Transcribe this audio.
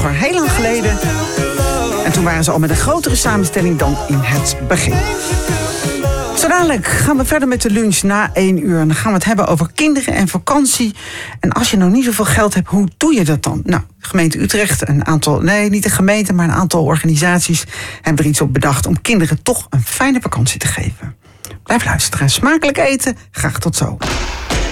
vroeger, heel lang geleden. En toen waren ze al met een grotere samenstelling dan in het begin. Zo dadelijk gaan we verder met de lunch na 1 uur. En dan gaan we het hebben over kinderen en vakantie. En als je nou niet zoveel geld hebt, hoe doe je dat dan? Nou, de gemeente Utrecht, niet de gemeente, maar een aantal organisaties hebben er iets op bedacht om kinderen toch een fijne vakantie te geven. Blijf luisteren. Smakelijk eten. Graag tot zo.